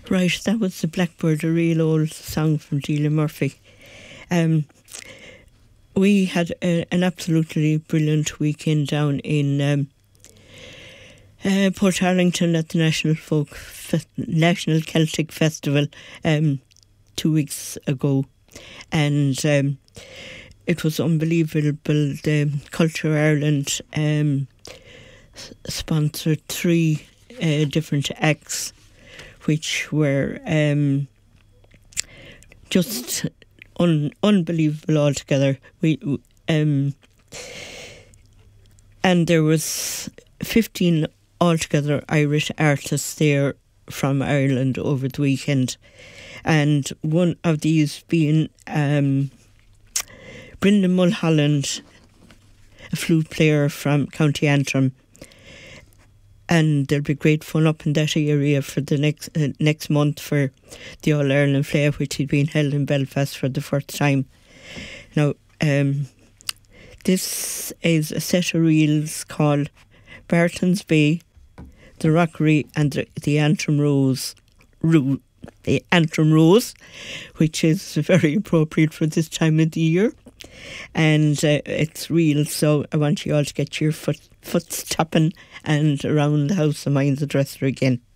Right, that was the Blackbird, a real old song from Delia Murphy. We had an absolutely brilliant weekend down in Portarlington at the National Celtic Festival 2 weeks ago, and it was unbelievable. The Culture Ireland sponsored 3 different acts, which were just unbelievable altogether. And there was 15 altogether Irish artists there from Ireland over the weekend, and one of these being Brendan Mulholland, a flute player from County Antrim. And there'll be great fun up in that area for the next month for the All Ireland Flair, which is being held in Belfast for the first time. Now, this is a set of reels called Barton's Bay, the Rockery, and the Antrim Rose. The Antrim Rose, which is very appropriate for this time of the year. And it's real, so I want you all to get your foot tapping and around the house and mind the dresser again.